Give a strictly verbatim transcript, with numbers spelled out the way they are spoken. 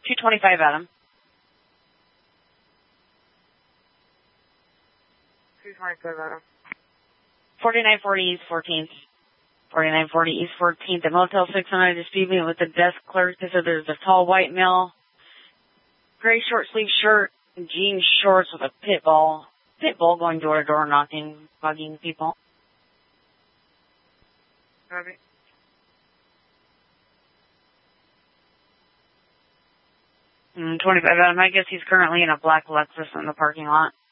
two twenty-five Adam. two twenty-five Adam. forty-nine forty East fourteenth. forty-nine forty East fourteenth at Motel six hundred, disputing with the desk clerk. They said there's a tall white male, gray short sleeve shirt, and jean shorts with a pit bull. Pit bull going door to door, knocking, bugging people. Copy. Mm, twenty-five Adam. I guess he's currently in a black Lexus in the parking lot.